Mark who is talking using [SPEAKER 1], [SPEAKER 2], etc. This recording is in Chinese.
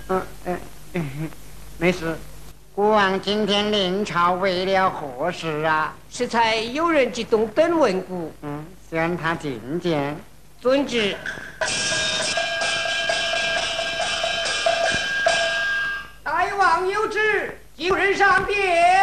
[SPEAKER 1] 没事。国王今天临朝为了何事啊？
[SPEAKER 2] 适才有人激动等问故。
[SPEAKER 1] 宣他觐见。
[SPEAKER 2] 遵旨。大王有旨，有人上殿。